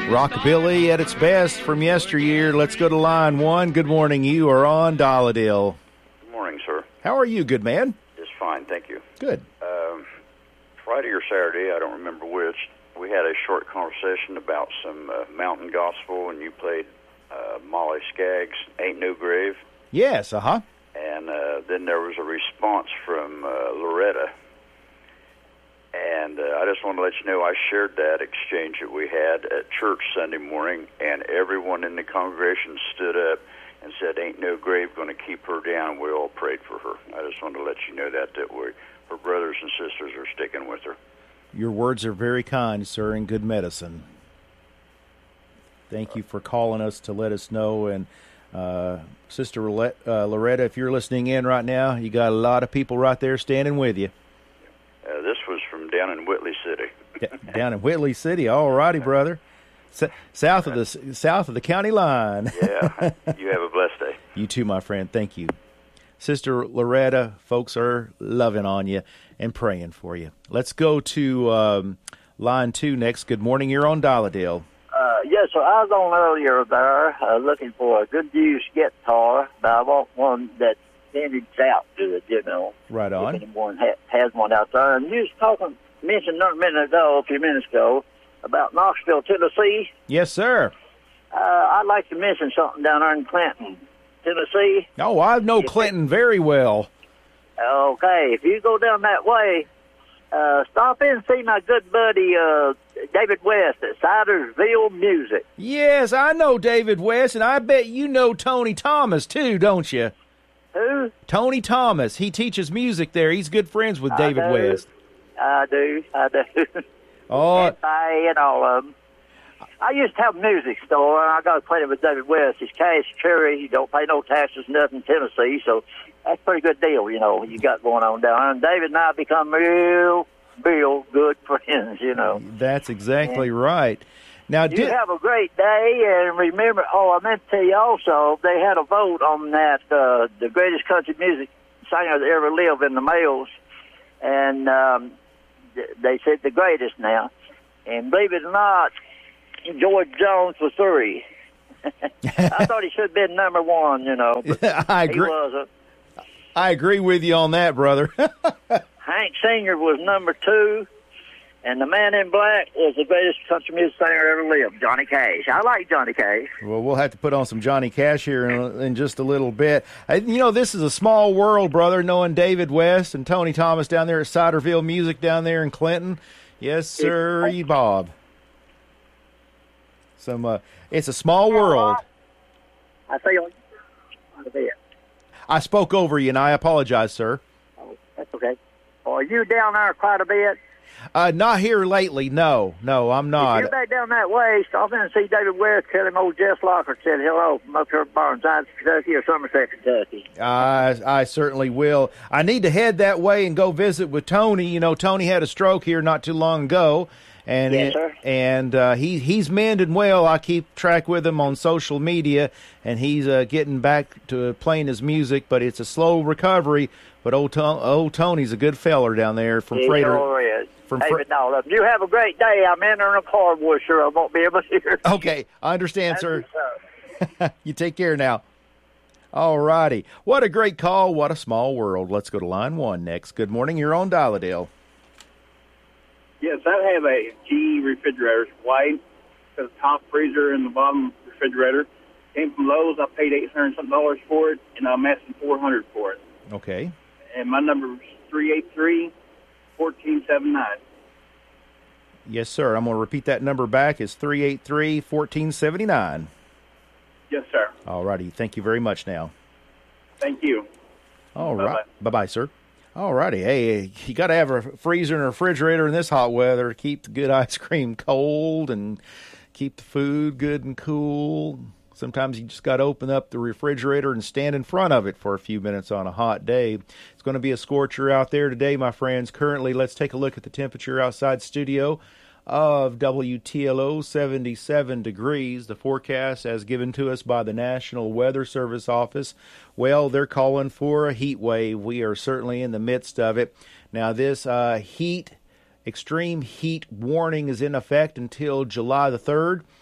Rockabilly at its best from yesteryear. Let's go to line one. Good morning. You are on Dolladale. Good morning, sir. How are you, good man? Just fine, thank you. Good. Friday or Saturday, I don't remember which, we had a short conversation about some mountain gospel, and you played Molly Skaggs' Ain't No Grave. Yes, uh-huh. And then there was a response from Loretta. And I just want to let you know I shared that exchange that we had at church Sunday morning, and everyone in the congregation stood up and said, "Ain't no grave going to keep her down." We all prayed for her. I just want to let you know that her brothers and sisters are sticking with her. Your words are very kind, sir, and good medicine. Thank you for calling us to let us know. And Sister Loretta, if you're listening in right now, you got a lot of people right there standing with you. This was from down in Whitley City. Down in Whitley City. All righty, brother. South of the county line. Yeah. You have a blessed day. You too, my friend. Thank you. Sister Loretta, folks are loving on you and praying for you. Let's go to line two next. Good morning. You're on Dolladale. Yes, sir. I was on earlier there looking for a good used guitar, but I want one that's vintage out to it, you know. Right on. If anyone has one out there. And you was mentioned a few minutes ago, about Knoxville, Tennessee. Yes, sir. I'd like to mention something down there in Clinton, Tennessee. Oh, I know Clinton very well. Okay, if you go down that way, stop in and see my good buddy David West at Sidersville Music. Yes, I know David West, and I bet you know Tony Thomas, too, don't you? Who? Tony Thomas. He teaches music there. He's good friends with David West. I do. Oh. And all of them. I used to have a music store, and I got acquainted with David West. He's cash cherry. You don't pay no taxes, nothing in Tennessee, so that's a pretty good deal, you know, you got going on down there. And David and I become real good friends, you know. That's exactly right. Now, you have a great day, and remember, I meant to tell you also, they had a vote on that, the greatest country music singer that ever lived in the males, and they said the greatest now. And believe it or not, George Jones was 3. I thought he should have been number 1, you know. But I agree. He wasn't. I agree with you on that, brother. Hank Senior was number 2, and the Man in Black was the greatest country music singer ever lived, Johnny Cash. I like Johnny Cash. Well, we'll have to put on some Johnny Cash here in just a little bit. You know, this is a small world, brother, knowing David West and Tony Thomas down there at Sidersville Music down there in Clinton. Yes, sir, Bob. It's a small world. I feel quite a bit. I spoke over you, and I apologize, sir. Oh, that's okay. Are you down there quite a bit? Not here lately. No, I'm not. If you're back down that way, stop in and see David West. Tell him old Jess Locker said hello from up here at Barnside, Kentucky, or Somerset, Kentucky. I certainly will. I need to head that way and go visit with Tony. You know, Tony had a stroke here not too long ago. And yes, sir. And he's mending well. I keep track with him on social media, and he's getting back to playing his music. But it's a slow recovery. But old Tony's a good feller down there from Freighter. Sure is. You have a great day. I'm entering a car, boy. Sure, I won't be able to hear. Okay, I understand, sir. You take care now. All righty. What a great call. What a small world. Let's go to line 1 next. Good morning. You're on Dolladale. Yes, I have a GE refrigerator. It's white. Got a top freezer in the bottom refrigerator. Came from Lowe's. I paid $800 for it, and I'm asking $400 for it. Okay. And my number is 383-1479. Yes, sir. I'm going to repeat that number back. It's 383-1479. Yes, sir. All righty. Thank you very much now. Thank you. All right. Bye-bye, sir. All righty. Hey, you got to have a freezer and a refrigerator in this hot weather to keep the good ice cream cold and keep the food good and cool. Sometimes you just got to open up the refrigerator and stand in front of it for a few minutes on a hot day. It's going to be a scorcher out there today, my friends. Currently, let's take a look at the temperature outside studio of WTLO, 77 degrees. The forecast as given to us by the National Weather Service Office, well, they're calling for a heat wave. We are certainly in the midst of it. Now, this extreme heat warning is in effect until July the 3rd.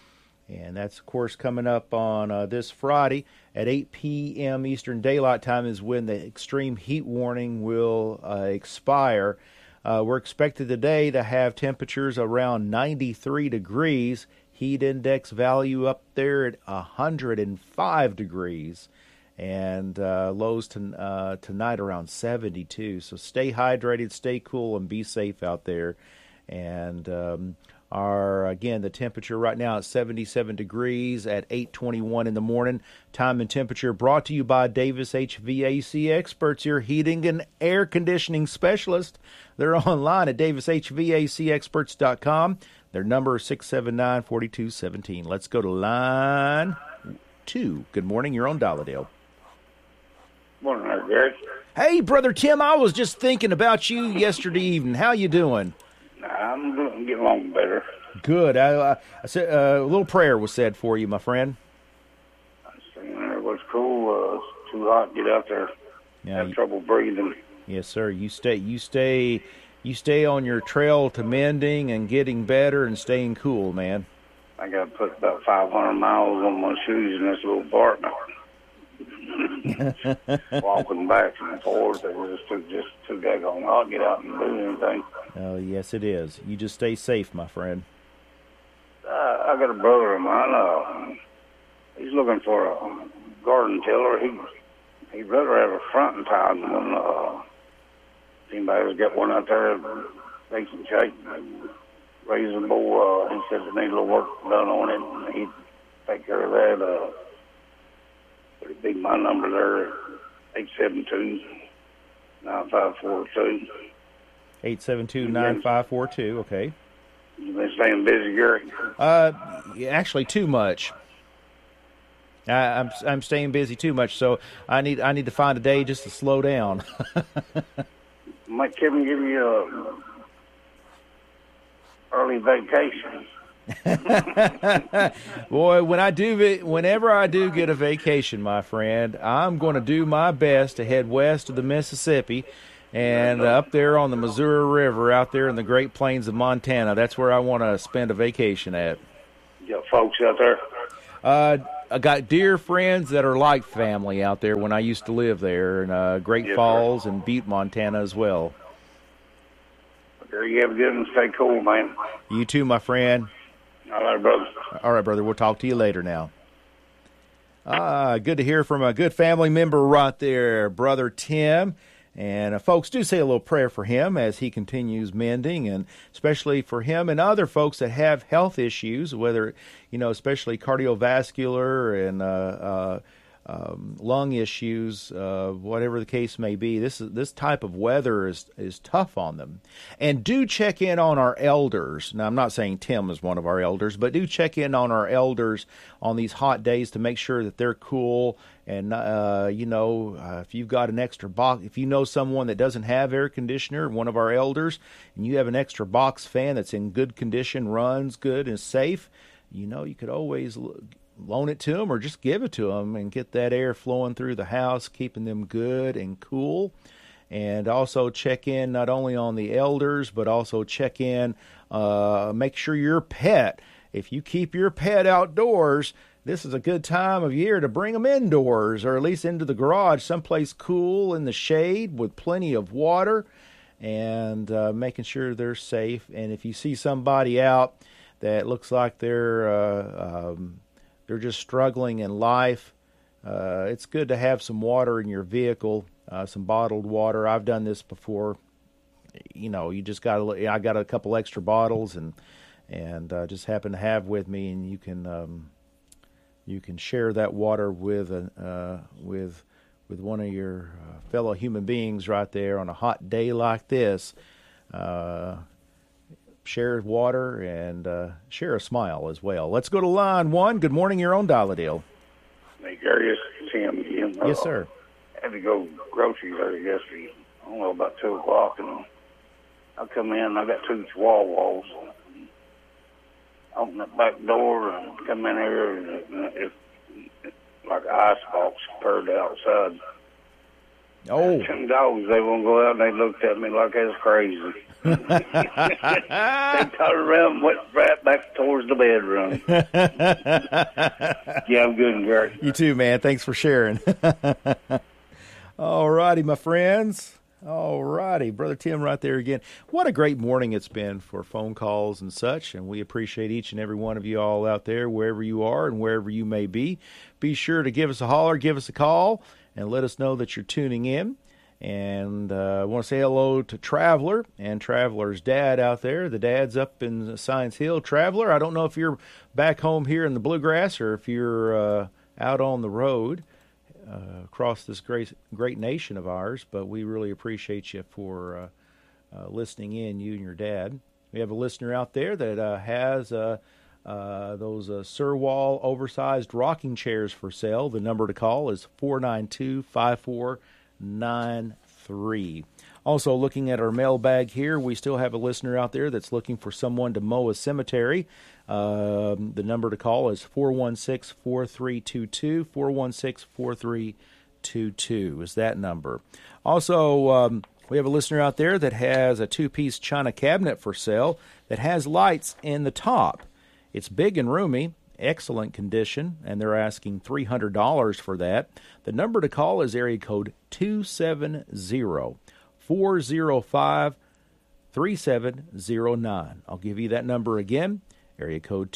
And that's, of course, coming up on this Friday at 8 p.m. Eastern Daylight Time is when the extreme heat warning will expire. We're expected today to have temperatures around 93 degrees, heat index value up there at 105 degrees, and lows tonight around 72. So stay hydrated, stay cool, and be safe out there. And again, the temperature right now is 77 degrees at 8:21 in the morning. Time and temperature brought to you by Davis HVAC Experts, your heating and air conditioning specialist. They're online at davishvacexperts.com. Their number is 679-4217. Let's go to line 2. Good morning. You're on Dolladale. Morning, Gary. Hey, Brother Tim, I was just thinking about you yesterday evening. How you doing? I'm getting along better. Good. I said a little prayer was said for you, my friend. It was cool. It's too hot to get out there. Yeah, have trouble breathing. Yes, sir. You stay on your trail to mending and getting better and staying cool, man. I got to put about 500 miles on my shoes in this little apartment. Walking back and forth, it was just too daggone hot to get out and do anything. Oh, yes, it is. You just stay safe, my friend. I got a brother of mine. He's looking for a garden tiller. He'd rather have a fronting tile than one. If anybody's got one out there, decent shape, reasonable. He said they need a little work done on it, and he'd take care of that. It'd be my number there, 872-9542. 872-9542, okay. You been staying busy, Gary? Actually, too much. I'm staying busy too much, so I need to find a day just to slow down. Might Kevin give you a early vacation? Boy, whenever I do get a vacation, my friend, I'm going to do my best to head west of the Mississippi and up there on the Missouri River, out there in the Great Plains of Montana. That's where I want to spend a vacation at. You got folks out there? I got dear friends that are like family out there when I used to live there in Great Falls and Butte, Montana as well. There you have a good and stay cool, man. You too, my friend. All right, brother. All right, brother. We'll talk to you later now. Good to hear from a good family member right there, Brother Tim. And folks, do say a little prayer for him as he continues mending, and especially for him and other folks that have health issues, whether, especially cardiovascular and lung issues, whatever the case may be. This type of weather is tough on them. And do check in on our elders. Now, I'm not saying Tim is one of our elders, but do check in on our elders on these hot days to make sure that they're cool. And, if you've got an extra box, if you know someone that doesn't have air conditioner, one of our elders, and you have an extra box fan that's in good condition, runs good, and safe, you could always loan it to them or just give it to them and get that air flowing through the house, keeping them good and cool. And also check in not only on the elders, but also check in, make sure your pet, if you keep your pet outdoors, this is a good time of year to bring them indoors, or at least into the garage, someplace cool in the shade with plenty of water, and making sure they're safe. And if you see somebody out that looks like they're just struggling in life, it's good to have some water in your vehicle, some bottled water. I've done this before. You just I got a couple extra bottles and just happen to have with me, and you can share that water with one of your fellow human beings right there on a hot day like this. Share water and share a smile as well. Let's go to line 1. Good morning. You're on Dolladale. Hey, Gary, it's Tim again. Yes, sir. I had to go groceries early yesterday. I don't know, about 2 o'clock, and I come in. I got 2 walls. Open that back door and come in here, and it's like an ice box purred outside. Oh. 2 dogs, they won't go out, and they looked at me like I was crazy. They turned around and went right back towards the bedroom. Yeah, I'm good and Gary. You too, man. Thanks for sharing. All righty, my friends. All righty. Brother Tim right there again. What a great morning it's been for phone calls and such, and we appreciate each and every one of you all out there, wherever you are and wherever you may be. Be sure to give us a holler, give us a call, and let us know that you're tuning in. And I want to say hello to Traveler and Traveler's dad out there. The dad's up in Science Hill. Traveler, I don't know if you're back home here in the Bluegrass or if you're out on the road across this great nation of ours, but we really appreciate you for listening in, you and your dad. We have a listener out there that has those Surwall oversized rocking chairs for sale. The number to call is 492-5493. Also, looking at our mailbag here, we still have a listener out there that's looking for someone to mow a cemetery. The number to call is 416-4322. 416-4322 is that number. Also, we have a listener out there that has a two-piece china cabinet for sale that has lights in the top. It's big and roomy, excellent condition, and they're asking $300 for that. The number to call is area code 270-405-3709. I'll give you that number again. Area code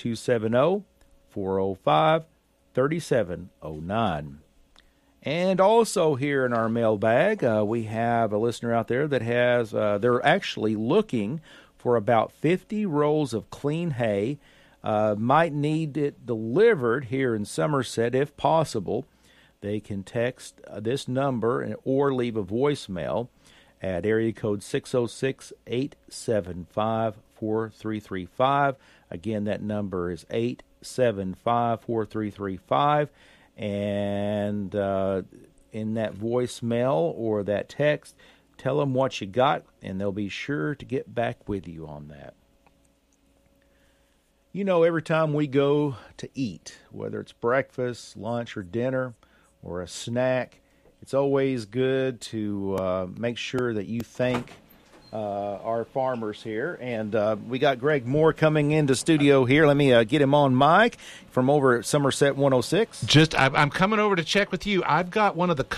270-405-3709. And also here in our mailbag, we have a listener out there that has, they're actually looking for about 50 rolls of clean hay. Might need it delivered here in Somerset if possible. They can text this number or leave a voicemail at area code 606-875-4335. Again, that number is 875-4335. And in that voicemail or that text, tell them what you got, and they'll be sure to get back with you on that. You know, every time we go to eat, whether it's breakfast, lunch, or dinner, or a snack, it's always good to make sure that you thank our farmers here. And we got Greg Moore coming into studio here. Let me get him on mic from over at Somerset 106. I'm coming over to check with you. I've got one of the